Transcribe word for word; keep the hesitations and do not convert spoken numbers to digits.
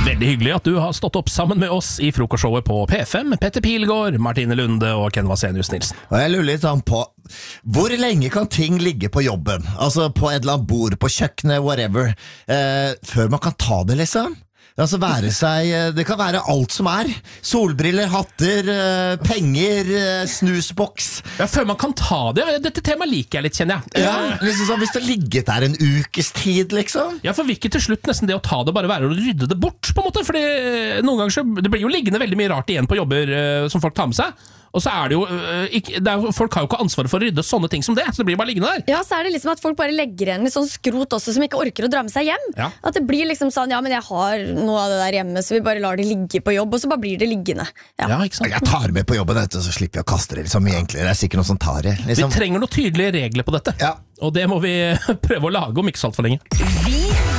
Veldig hyggelig at du har stått opp sammen med oss i frokostshowet på P fem. Petter Pilgaard, Martine Lunde og Ken Vasenius Nilsen. Og jeg lurer litt sånn på, hvor lenge kan ting ligge på jobben? Altså på et eller annet bord, på kjøkkenet, whatever, eh, før man kan ta det liksom? Altså være seg, det kan være alt som er. Solbriller, hatter, penger, snusboks. Ja, før man kan ta det. Dette temaet liker jeg litt, kjenner jeg. Ja, liksom sånn, hvis det har ligget der en ukes tid, liksom. Ja, for vil ikke til slutt nesten det å ta det bare være å rydde det bort, på en måte? Fordi noen ganger så, det blir jo liggende veldig mye rart igjen på jobber uh, som folk tar med seg. Og så er det jo, uh, ikke, det er, folk har jo ikke ansvaret for å rydde sånne ting som det, så det blir bare liggende der. Ja, så er det liksom at folk bare legger igjen litt sånn skrot også, som ikke orker å dra med seg hjem. Ja. At det blir liksom sånn, ja, men jeg har noe av det der hjemme, så vi bare lar det ligge på jobb, og så bare blir det liggende. Ja, ja ikke sant? Jeg tar med på jobben etter, så slipper jeg å kaste det liksom mye enklere. Det er sikkert noe som tar det. Liksom. Vi trenger noen tydelige regler på dette, ja. og det må vi prøve å lage om ikke så alt for lenge. Vi